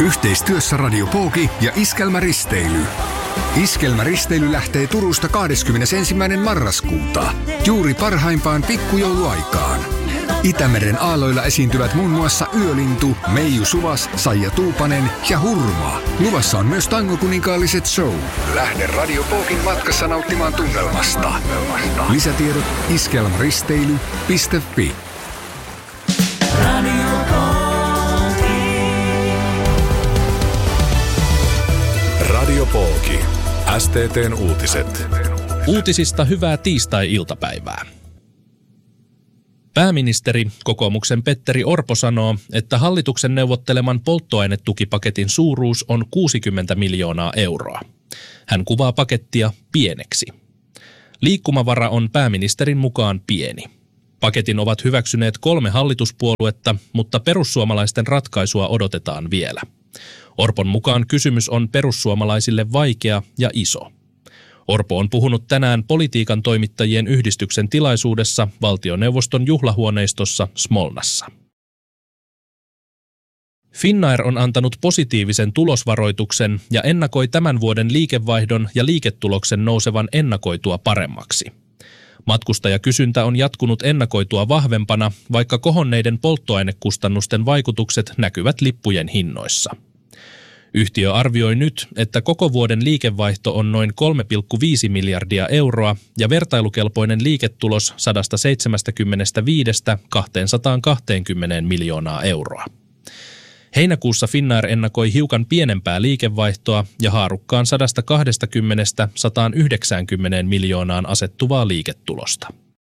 Yhteistyössä Radio Pooki ja Iskelmäristeily. Iskelmäristeily lähtee Turusta 21. marraskuuta, juuri parhaimpaan pikkujouluaikaan. Itämeren aalloilla esiintyvät muun muassa Yölintu, Meiju Suvas, Saija Tuupanen ja Hurma. Luvassa on myös tangokuninkalliset show. Lähde Radio Pookin matkassa nauttimaan tunnelmasta. Lisätiedot iskelmäristeily.fi. Radio Pooki. STT:n uutiset. Uutisista hyvää tiistai-iltapäivää. Pääministeri, kokoomuksen Petteri Orpo sanoo, että hallituksen neuvotteleman polttoainetukipaketin suuruus on 60 miljoonaa euroa. Hän kuvaa pakettia pieneksi. Liikkumavara on pääministerin mukaan pieni. Paketin ovat hyväksyneet 3 hallituspuoluetta, mutta perussuomalaisten ratkaisua odotetaan vielä. Orpon mukaan kysymys on perussuomalaisille vaikea ja iso. Orpo on puhunut tänään politiikan toimittajien yhdistyksen tilaisuudessa valtioneuvoston juhlahuoneistossa Smolnassa. Finnair on antanut positiivisen tulosvaroituksen ja ennakoi tämän vuoden liikevaihdon ja liiketuloksen nousevan ennakoitua paremmaksi. Matkustajakysyntä on jatkunut ennakoitua vahvempana, vaikka kohonneiden polttoainekustannusten vaikutukset näkyvät lippujen hinnoissa. Yhtiö arvioi nyt, että koko vuoden liikevaihto on noin 3,5 miljardia euroa ja vertailukelpoinen liiketulos 175–220 miljoonaa euroa. Heinäkuussa Finnair ennakoi hiukan pienempää liikevaihtoa ja haarukkaan 120–190 miljoonaan asettuvaa liiketulosta.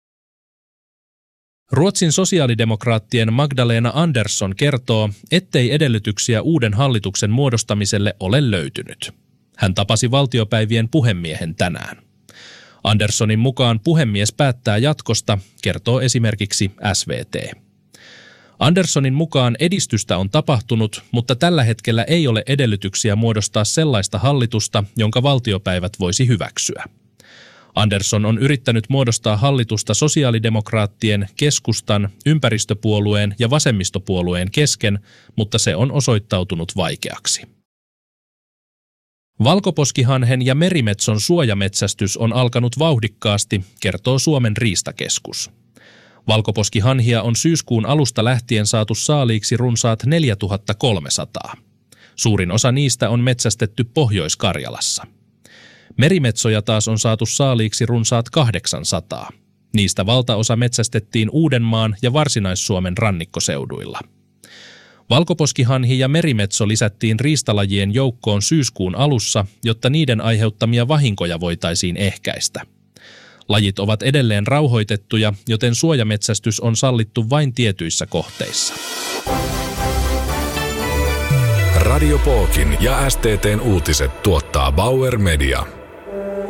Ruotsin sosiaalidemokraattien Magdalena Andersson kertoo, ettei edellytyksiä uuden hallituksen muodostamiselle ole löytynyt. Hän tapasi valtiopäivien puhemiehen tänään. Anderssonin mukaan puhemies päättää jatkosta, kertoo esimerkiksi SVT. Anderssonin mukaan edistystä on tapahtunut, mutta tällä hetkellä ei ole edellytyksiä muodostaa sellaista hallitusta, jonka valtiopäivät voisi hyväksyä. Andersson on yrittänyt muodostaa hallitusta sosiaalidemokraattien, keskustan, ympäristöpuolueen ja vasemmistopuolueen kesken, mutta se on osoittautunut vaikeaksi. Valkoposkihanhen ja merimetson suojametsästys on alkanut vauhdikkaasti, kertoo Suomen riistakeskus. Valkoposkihanhia on syyskuun alusta lähtien saatu saaliiksi runsaat 4300. Suurin osa niistä on metsästetty Pohjois-Karjalassa. Merimetsoja taas on saatu saaliiksi runsaat 800. Niistä valtaosa metsästettiin Uudenmaan ja Varsinais-Suomen rannikkoseuduilla. Valkoposkihanhi ja merimetso lisättiin riistalajien joukkoon syyskuun alussa, jotta niiden aiheuttamia vahinkoja voitaisiin ehkäistä. Lajit ovat edelleen rauhoitettuja, joten suojametsästys on sallittu vain tietyissä kohteissa. Radio Pookin ja STT:n uutiset tuottaa Bauer Media.